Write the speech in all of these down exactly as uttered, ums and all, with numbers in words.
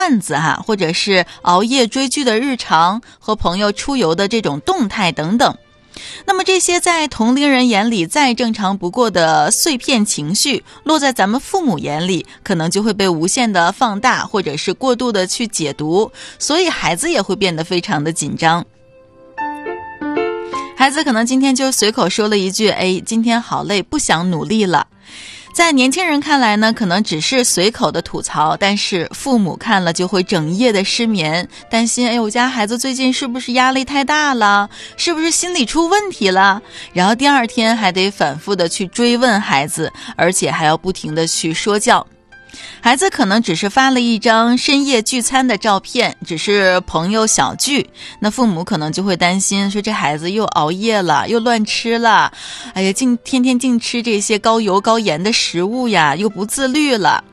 段子哈，或者是熬夜追剧的日常，和朋友出游的这种动态等等。那么这些在同龄人眼里再正常不过的碎片情绪，落在咱们父母眼里，可能就会被无限的放大，或者是过度的去解读，所以孩子也会变得非常的紧张。孩子可能今天就随口说了一句，哎，今天好累，不想努力了。在年轻人看来呢，可能只是随口的吐槽，但是父母看了就会整夜的失眠，担心哎，我家孩子最近是不是压力太大了，是不是心理出问题了，然后第二天还得反复的去追问孩子，而且还要不停的去说教。孩子可能只是发了一张深夜聚餐的照片，只是朋友小聚，那父母可能就会担心，说这孩子又熬夜了，又乱吃了，哎呀，净天天净吃这些高油高盐的食物呀，又不自律了。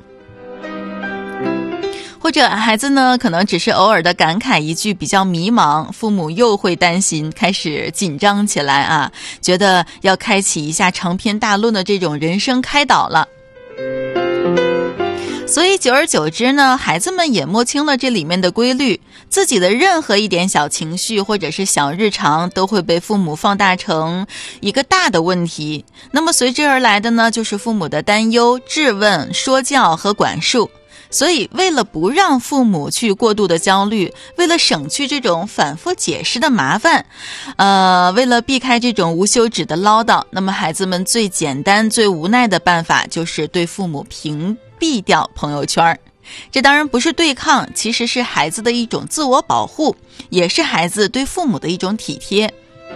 或者孩子呢，可能只是偶尔的感慨一句比较迷茫，父母又会担心，开始紧张起来啊，觉得要开启一下长篇大论的这种人生开导了。所以久而久之呢，孩子们也摸清了这里面的规律，自己的任何一点小情绪或者是小日常都会被父母放大成一个大的问题，那么随之而来的呢，就是父母的担忧、质问、说教和管束。所以为了不让父母去过度的焦虑，为了省去这种反复解释的麻烦，呃，为了避开这种无休止的唠叨，那么孩子们最简单最无奈的办法就是对父母屏蔽掉朋友圈。这当然不是对抗，其实是孩子的一种自我保护，也是孩子对父母的一种体贴。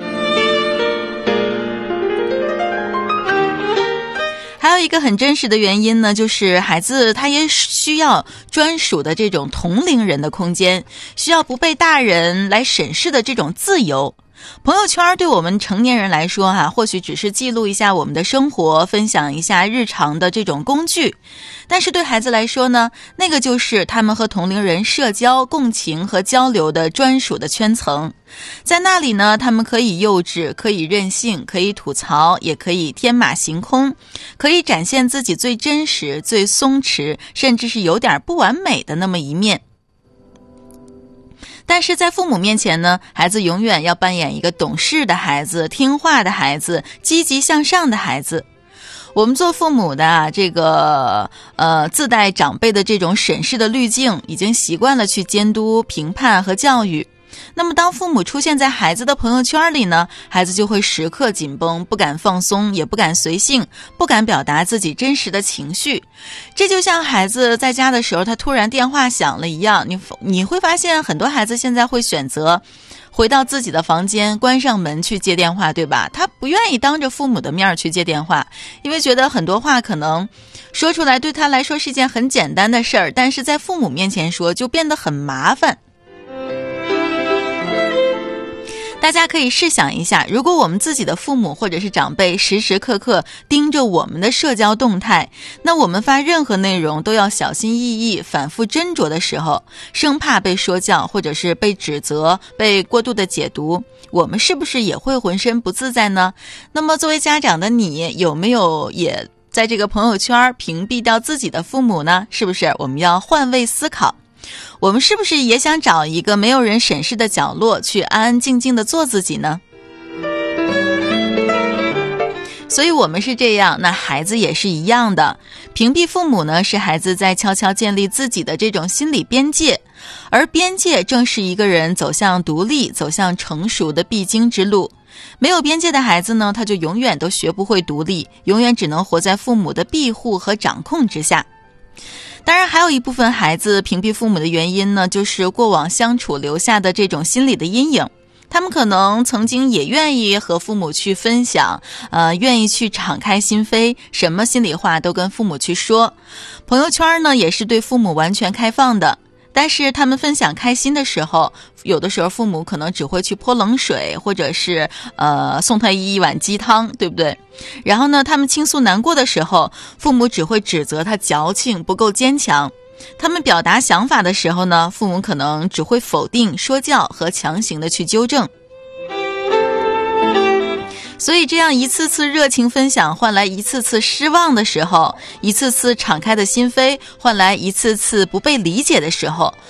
还有一个很真实的原因呢，就是孩子他也需要专属的这种同龄人的空间，需要不被大人来审视的这种自由。朋友圈对我们成年人来说哈、啊，或许只是记录一下我们的生活，分享一下日常的这种工具，但是对孩子来说呢，那个就是他们和同龄人社交、共情和交流的专属的圈层。在那里呢，他们可以幼稚，可以任性，可以吐槽，也可以天马行空，可以展现自己最真实、最松弛，甚至是有点不完美的那么一面。但是在父母面前呢，孩子永远要扮演一个懂事的孩子、听话的孩子、积极向上的孩子。我们做父母的啊，这个呃自带长辈的这种审视的滤镜，已经习惯了去监督、评判和教育。那么当父母出现在孩子的朋友圈里呢，孩子就会时刻紧绷，不敢放松，也不敢随性，不敢表达自己真实的情绪。这就像孩子在家的时候，他突然电话响了一样，你你会发现很多孩子现在会选择回到自己的房间，关上门去接电话，对吧？他不愿意当着父母的面去接电话，因为觉得很多话可能说出来对他来说是一件很简单的事儿，但是在父母面前说就变得很麻烦。大家可以试想一下，如果我们自己的父母或者是长辈时时刻刻盯着我们的社交动态，那我们发任何内容都要小心翼翼，反复斟酌的时候，生怕被说教或者是被指责，被过度的解读，我们是不是也会浑身不自在呢？那么作为家长的你，有没有也在这个朋友圈屏蔽掉自己的父母呢？是不是我们要换位思考？我们是不是也想找一个没有人审视的角落，去安安静静的做自己呢？所以我们是这样，那孩子也是一样的。屏蔽父母呢，是孩子在悄悄建立自己的这种心理边界，而边界正是一个人走向独立、走向成熟的必经之路。没有边界的孩子呢，他就永远都学不会独立，永远只能活在父母的庇护和掌控之下。当然还有一部分孩子屏蔽父母的原因呢，就是过往相处留下的这种心理的阴影。他们可能曾经也愿意和父母去分享，呃，愿意去敞开心扉，什么心里话都跟父母去说。朋友圈呢，也是对父母完全开放的。但是他们分享开心的时候，有的时候父母可能只会去泼冷水，或者是呃送他一碗鸡汤，对不对？然后呢，他们倾诉难过的时候，父母只会指责他矫情，不够坚强。他们表达想法的时候呢，父母可能只会否定、说教和强行的去纠正。所以这样一次次热情分享换来一次次失望的时候，一次次敞开的心扉换来一次次不被理解的时候，